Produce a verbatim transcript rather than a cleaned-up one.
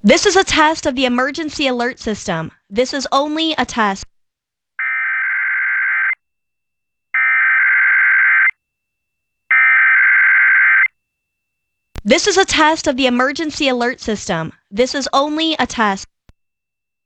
This is a test of the emergency alert system. This is only a test. This is a test of the emergency alert system. This is only a test.